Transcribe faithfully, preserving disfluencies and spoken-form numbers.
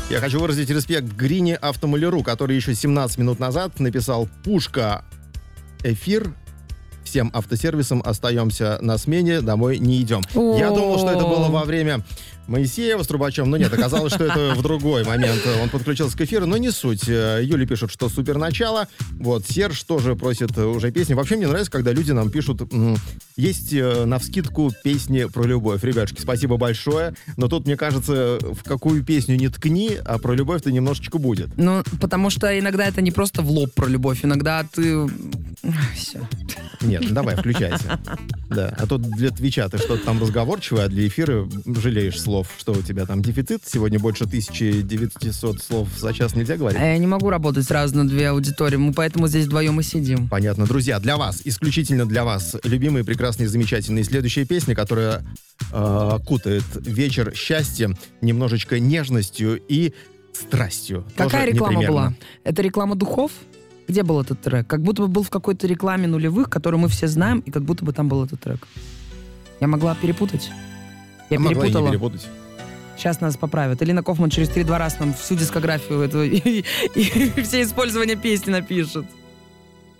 Я хочу выразить респект Грине Автомаляру, который еще семнадцать минут назад написал «Пушка, эфир, всем автосервисам остаемся на смене, домой не идем». О-о-о. Я думал, что это было во время Моисеева с Трубачем, но нет, оказалось, что это в другой момент. Он подключился к эфиру, но не суть. Юля пишет, что супер начало. Вот, Серж тоже просит уже песни. Вообще мне нравится, когда люди нам пишут, есть навскидку песни про любовь. Ребятушки, спасибо большое, но тут, мне кажется, в какую песню не ткни, а про любовь-то немножечко будет. Ну, потому что иногда это не просто в лоб про любовь, иногда ты... Все. Нет, ну давай, включайся. Да, а то для Твича ты что-то там разговорчивое, а для эфира жалеешь слов. Что у тебя там дефицит? Сегодня больше тысячи девятисот слов за час нельзя говорить? А я не могу работать сразу на две аудитории, мы поэтому здесь вдвоем и сидим. Понятно. Друзья, для вас, исключительно для вас, любимые, прекрасные, замечательные. Следующая песня, которая э, кутает вечер счастьем, немножечко нежностью и страстью. Какая Тоже реклама непременно. была? Это реклама духов? Где был этот трек? Как будто бы был в какой-то рекламе нулевых, которую мы все знаем, и как будто бы там был этот трек. Я могла перепутать? Я а могла и перепутала. не перепутать. Сейчас нас поправят. Элина Кофман через три-два раз нам всю дискографию этого и, и, и все использования песни напишет.